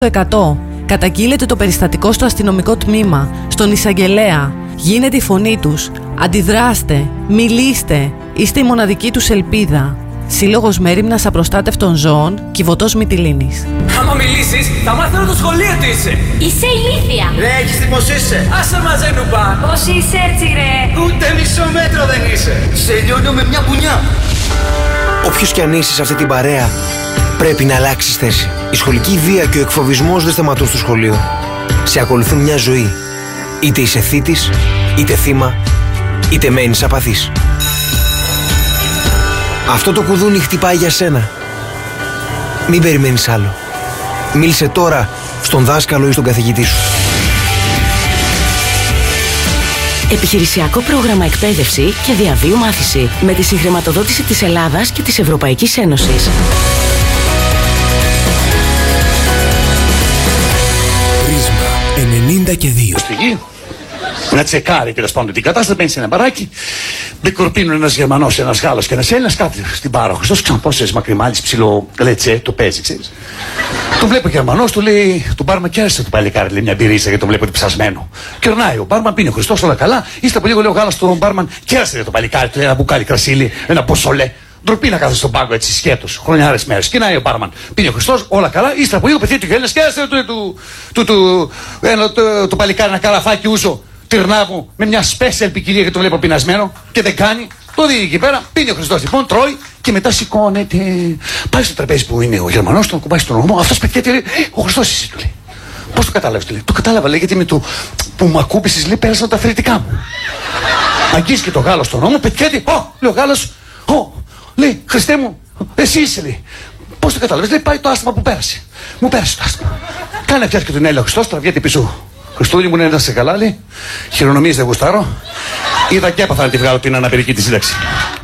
100. Καταγγείλετε το περιστατικό στο αστυνομικό τμήμα, στον εισαγγελέα. Γίνετε η φωνή τους. Αντιδράστε. Μιλήστε. Είστε η μοναδική τους ελπίδα. Σύλλογος Μέριμνας Απροστάτευτων Ζώων, Κιβωτός Μυτιλήνης. Άμα μιλήσεις, θα μάθω το σχολείο τι είσαι. Είσαι ηλίθια. Ρε, έχεις δει πως είσαι. Άσε μαζέ νουμπά. Πώς είσαι έτσι ρε. Ούτε μισό μέτρο δεν είσαι. Σε λιώνω με μια μπουνιά. Όποιος κι αν είσαι σε αυτή την παρέα, πρέπει να αλλάξεις θέση. Η σχολική βία και ο εκφοβισμός δεν σταματούν στο σχολείο. Σε ακολουθούν μια ζωή. Είτε είσαι θύτης, είτε θύμα, είτε μένεις απαθής. Αυτό το κουδούνι χτυπάει για σένα. Μην περιμένεις άλλο. Μίλησε τώρα στον δάσκαλο ή στον καθηγητή σου. Επιχειρησιακό πρόγραμμα εκπαίδευση και διαβίου μάθηση με τη συγχρηματοδότηση της Ελλάδας και της Ευρωπαϊκής Ένωσης. Πρίσμα 92. Στη γη, να τσεκάρει τέλος πάντων την κατάσταση, μπαίνει σε ένα μπαράκι. Με κορπίνουν ένας Γερμανός, ένας Γάλλος και ένας Έλληνας κάτι στην μπάρα. Ο Χριστός ξαναπόσες μακριμάλης ψηλό λετσέ, το παίζει, ξέρεις. Τον βλέπει ο Γερμανός, του λέει: του μπάρμα κέρασε το παλικάρι, λέει μια μπυρίσα γιατί τον βλέπει ότι ψασμένο. Κερνάει ο μπάρμαν, πίνει ο Χριστός, όλα καλά. Ύστερα από λίγο λέει ο Γάλλος στον μπάρμαν: κέρασε το παλικάρι, του λέει ένα μπουκάλι κρασίλι, ένα ποσολέ. Ντροπή να κάθεται στον πάγκο έτσι σκέτος, χρονιάρες μέρες. Κοινάει ο μπάρμαν, πίνει ο Χριστός, όλα καλά. Ύστερα από λίγο πεθαίνει ο Έλληνας, κέρασε το παλικάρι ένα καραφάκι ούζο. Τυρνάβου με μια special ποικιλία και το βλέπω πεινασμένο και δεν κάνει. Το δει εκεί πέρα, πίνει ο Χριστός λοιπόν, τρώει και μετά σηκώνεται. Πάει στο τραπέζι που είναι ο Γερμανός, τον κουμπάει στον ώμο. Αυτός πετιέται, λέει: ο Χριστός εσύ, του λέει. Πώς το κατάλαβες, του λέει. Το κατάλαβα, λέει, γιατί με το που μ' ακούμπησες, λέει, πέρασαν τα αθλητικά μου. Αγγίζει και το Γάλλο στον ώμο, πετιέται. Λέει ο Γάλλος, λέει, Χριστέ μου, εσύ είσαι, λέει. Πώς το κατάλαβες, λέει, πάει το άσθημα που πέρασε. Μου πέρασε το άσθημα. Κάνε πια και τον Έλληνα Χριστός, τραβιέται πίσω. Χριστούλη μου, είναι να σε καλά, λέει. Χειρονομίες δεν γουστάρω. Είδα και έπαθα να τη βγάλω την αναπηρική τη σύνταξη.